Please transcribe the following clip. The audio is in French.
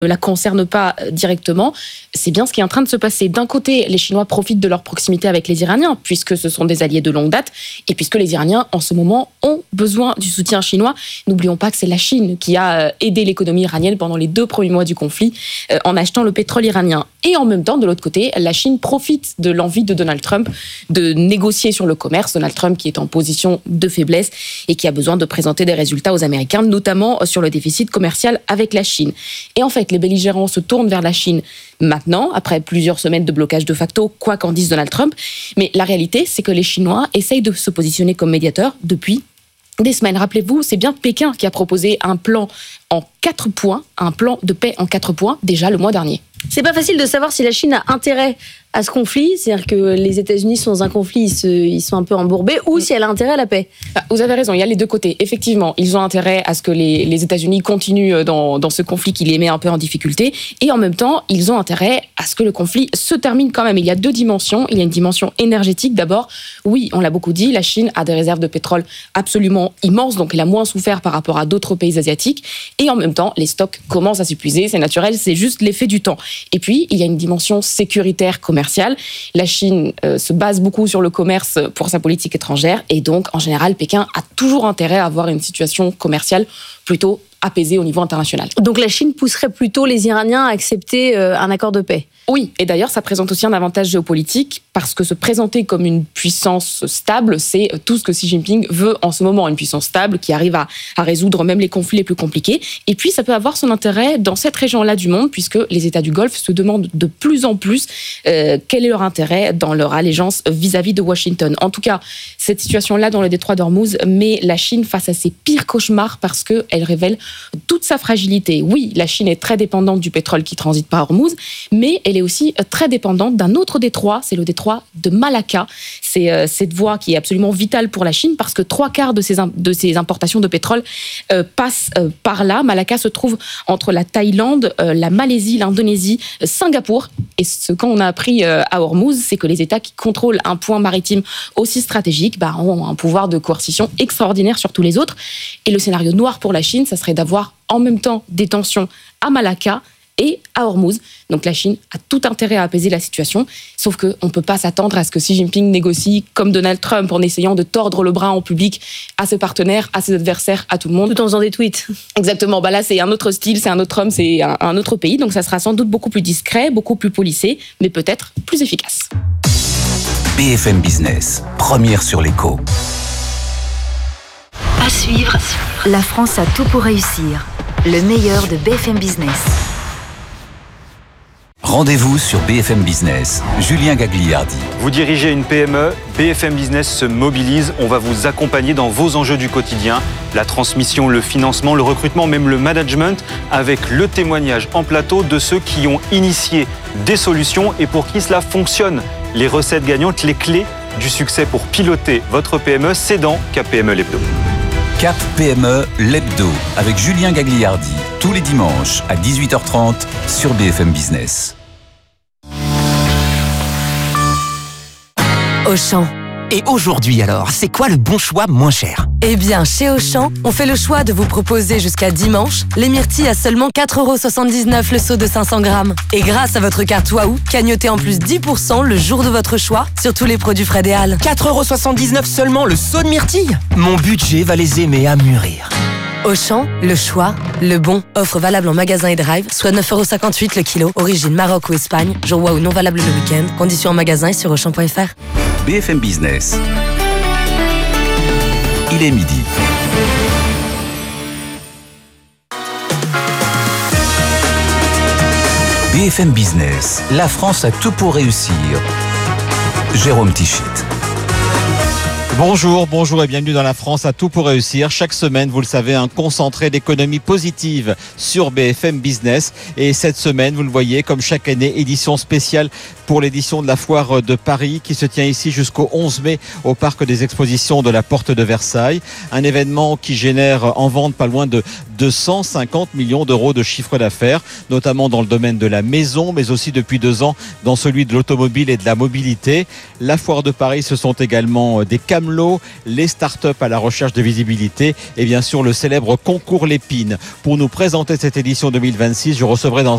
la concerne pas directement, c'est bien ce qui est en train de se passer. D'un côté, les Chinois profitent de leur proximité avec les Iraniens, puisque ce sont des alliés de longue date, et puisque les Iraniens, en ce moment, ont besoin du soutien chinois. N'oublions pas que c'est la Chine qui a aidé l'économie iranienne pendant les 2 premiers mois du conflit, en achetant le pétrole iranien. Et en même temps, de l'autre côté, la Chine profite de l'envie de Donald Trump de négocier sur le commerce. Donald Trump qui est en position de faiblesse et qui a besoin de présenter des résultats aux Américains, notamment sur le déficit commercial avec la Chine. Et en fait, les belligérants se tournent vers la Chine maintenant, après plusieurs semaines de blocage de facto, quoi qu'en dise Donald Trump. Mais la réalité, c'est que les Chinois essayent de se positionner comme médiateurs depuis des semaines. Rappelez-vous, c'est bien Pékin qui a proposé un plan en 4 points, un plan de paix en 4 points, déjà le mois dernier. C'est pas facile de savoir si la Chine a intérêt à ce conflit, c'est-à-dire que les États-Unis sont dans un conflit, ils sont un peu embourbés, ou si elle a intérêt à la paix. Vous avez raison, il y a les deux côtés. Effectivement, ils ont intérêt à ce que les États-Unis continuent dans ce conflit qui les met un peu en difficulté, et en même temps, ils ont intérêt à ce que le conflit se termine quand même. Il y a 2 dimensions. Il y a une dimension énergétique. D'abord, oui, on l'a beaucoup dit, la Chine a des réserves de pétrole absolument immenses, donc elle a moins souffert par rapport à d'autres pays asiatiques, et en même temps, les stocks commencent à s'épuiser, c'est naturel, c'est juste l'effet du temps. Et puis, il y a une dimension sécuritaire commerciale. La Chine se base beaucoup sur le commerce pour sa politique étrangère et donc, en général, Pékin a toujours intérêt à avoir une situation commerciale plutôt apaisée au niveau international. Donc la Chine pousserait plutôt les Iraniens à accepter un accord de paix ? Oui, et d'ailleurs, ça présente aussi un avantage géopolitique parce que se présenter comme une puissance stable, c'est tout ce que Xi Jinping veut en ce moment, une puissance stable qui arrive à résoudre même les conflits les plus compliqués. Et puis, ça peut avoir son intérêt dans cette région-là du monde puisque les États du Golfe se demandent de plus en plus quel est leur intérêt dans leur allégeance vis-à-vis de Washington. En tout cas, cette situation-là dans le détroit d'Ormuz met la Chine face à ses pires cauchemars parce qu'elle révèle toute sa fragilité. Oui, la Chine est très dépendante du pétrole qui transite par Ormuz, mais elle est aussi très dépendante d'un autre détroit, c'est le détroit de Malacca. C'est cette voie qui est absolument vitale pour la Chine parce que 3/4 de ses importations de pétrole passent par là. Malacca se trouve entre la Thaïlande, la Malaisie, l'Indonésie, Singapour. Et ce qu'on a appris à Ormuz, c'est que les États qui contrôlent un point maritime aussi stratégique ont un pouvoir de coercition extraordinaire sur tous les autres. Et le scénario noir pour la Chine, ça serait d'avoir en même temps des tensions à Malacca et à Ormuz. Donc la Chine a tout intérêt à apaiser la situation, sauf qu'on ne peut pas s'attendre à ce que Xi Jinping négocie comme Donald Trump en essayant de tordre le bras en public à ses partenaires, à ses adversaires, à tout le monde. Tout en faisant des tweets. Exactement. Là, c'est un autre style, c'est un autre homme, c'est un autre pays. Donc ça sera sans doute beaucoup plus discret, beaucoup plus policé, mais peut-être plus efficace. BFM Business, première sur l'écho. À suivre, la France a tout pour réussir. Le meilleur de BFM Business. Rendez-vous sur BFM Business. Julien Gagliardi. Vous dirigez une PME, BFM Business se mobilise. On va vous accompagner dans vos enjeux du quotidien. La transmission, le financement, le recrutement, même le management, avec le témoignage en plateau de ceux qui ont initié des solutions et pour qui cela fonctionne. Les recettes gagnantes, les clés du succès pour piloter votre PME, c'est dans Cap PME l'Hebdo. Cap PME l'Hebdo avec Julien Gagliardi, tous les dimanches à 18h30 sur BFM Business. Auchan. Et aujourd'hui alors, c'est quoi le bon choix moins cher ? Eh bien, chez Auchan, on fait le choix de vous proposer jusqu'à dimanche les myrtilles à seulement 4,79€ le seau de 500 grammes. Et grâce à votre carte Waouh, cagnotez en plus 10% le jour de votre choix sur tous les produits Fred et Al. 4,79€ seulement le seau de myrtilles ? Mon budget va les aimer à mûrir. Auchan, le choix, le bon. Offre valable en magasin et drive, soit 9,58€ le kilo. Origine Maroc ou Espagne. Jour Waouh non valable le week-end. Conditions en magasin et sur Auchan.fr. BFM Business. Il est midi. BFM Business. La France a tout pour réussir. Jérôme Tichit. Bonjour et bienvenue dans La France a tout pour réussir. Chaque semaine, vous le savez, un concentré d'économie positive sur BFM Business. Et cette semaine, vous le voyez, comme chaque année, édition spéciale pour l'édition de la Foire de Paris qui se tient ici jusqu'au 11 mai au Parc des Expositions de la Porte de Versailles. Un événement qui génère en vente pas loin de de 150 millions d'euros de chiffre d'affaires, notamment dans le domaine de la maison, mais aussi depuis 2 ans dans celui de l'automobile et de la mobilité. La Foire de Paris, ce sont également des camelots, les startups à la recherche de visibilité et bien sûr le célèbre concours Lépine. Pour nous présenter cette édition 2026, je recevrai dans